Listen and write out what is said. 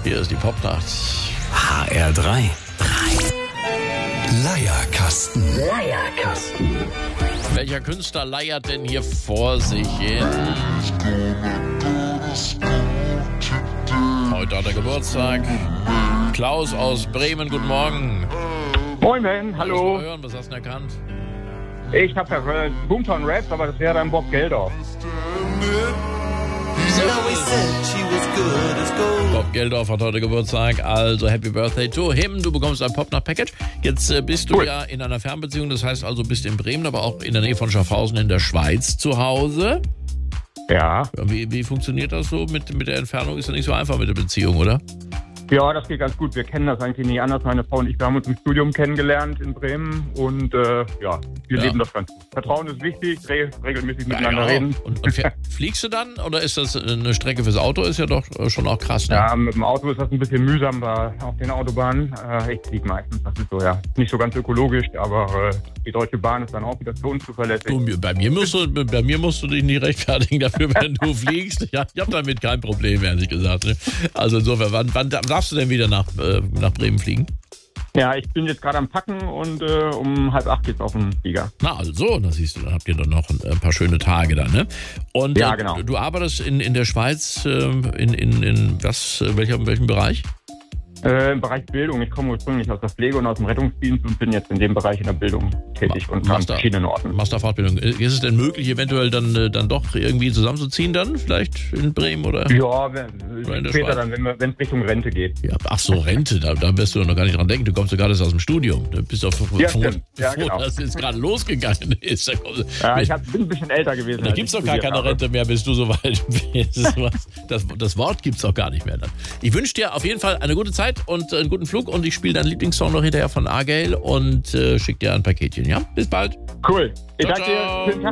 Hier ist die Popnacht. HR3. Leierkasten. Welcher Künstler leiert denn hier vor sich hin? Heute hat er Geburtstag. Klaus aus Bremen, guten Morgen. Moin, Ben, hallo. Mal hören, was hast du denn erkannt? Ich habe ja Boomtown Raps, aber das wäre dann Bob Geldof. Bob Geldof hat heute Geburtstag, also Happy Birthday to him. Du bekommst ein Popnacht-Package. Jetzt bist du ja in einer Fernbeziehung, das heißt also bist in Bremen, aber auch in der Nähe von Schaffhausen in der Schweiz zu Hause. Ja. Wie funktioniert das so mit der Entfernung? Ist ja nicht so einfach mit der Beziehung, oder? Ja, das geht ganz gut. Wir kennen das eigentlich nie anders. Meine Frau und ich, wir haben uns im Studium kennengelernt in Bremen und wir leben das ganz gut. Vertrauen ist wichtig, regelmäßig miteinander reden. Und fliegst du dann oder ist das eine Strecke fürs Auto? Ist ja doch schon auch krass, ne? Ja, mit dem Auto ist das ein bisschen mühsam auf den Autobahnen. Ich fliege meistens, das ist so, ja. Nicht so ganz ökologisch, aber die Deutsche Bahn ist dann auch wieder für uns zuverlässig. Bei mir musst du dich nicht rechtfertigen dafür, wenn du fliegst. Ja, ich habe damit kein Problem, ehrlich gesagt. Ne? Also insofern, wann darfst du denn wieder nach Bremen fliegen? Ja, ich bin jetzt gerade am Packen und um 7:30 geht's auf den Flieger. Na also, das siehst du, dann habt ihr doch noch ein paar schöne Tage da, ne? Und ja, genau. Du arbeitest in der Schweiz in welchem Bereich? Im Bereich Bildung. Ich komme ursprünglich aus der Pflege und aus dem Rettungsdienst und bin jetzt in dem Bereich in der Bildung tätig und an verschiedenen Orten. Machst da Fortbildung. Ist es denn möglich, eventuell dann doch irgendwie zusammenzuziehen dann? Vielleicht in Bremen oder? Ja, später dann, wenn es Richtung Rente geht. Ja, ach so, Rente, da wirst du noch gar nicht dran denken. Du kommst ja gerade aus dem Studium. Du bist doch froh, genau. dass es jetzt gerade losgegangen ist. Ich bin ein bisschen älter gewesen. Da gibt es doch gar keine Rente mehr, bis du so weit bist. Das Wort gibt es auch gar nicht mehr dann. Ich wünsche dir auf jeden Fall eine gute Zeit und einen guten Flug und ich spiele deinen Lieblingssong noch hinterher von Argyle und schick dir ein Paketchen, ja? Bis bald. Cool. Ich Ciao, danke dir. ciao. Schönen Tag